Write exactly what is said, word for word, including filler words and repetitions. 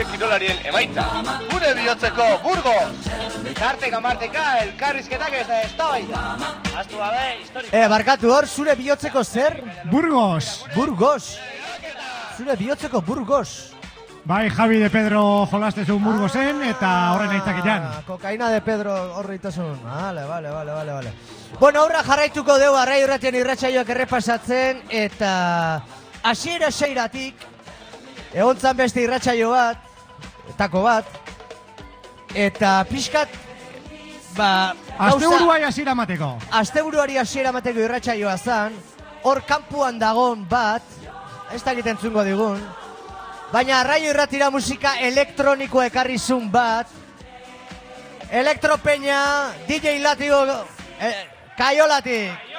kirolarien emaitza. Gure bihotzeko Burgos! Tarteka marteka, elkarrizketak ez da eztabaida. Aztu gabe, historiko. Eh, barkatu hor, zure bihotzeko zer? Burgos! Burgos! Zure bihotzeko Burgos! Bai, Javi de Pedro jolastezun Burgosen eta horren aitzakian. Ah, kokaina de Pedro horreitasun. Vale, vale, vale, vale, vale. Bueno, aurra jarraituko deu Arrai Irratian irratsaioak errepasatzen eta hasiera seiratik egontzan beste irratsaio bat, etako bat, eta pixkat, ba... Asteburuai hasiera mateko. Asteburuari hasiera mateko irratsaioa zan, hor kanpuan dagon bat, ez dakit entzungo digun, baina Arraio Irratira musika elektronikoa ekarri zun bat, Elektropeña, D J Latigo, eh, Kaiolatik.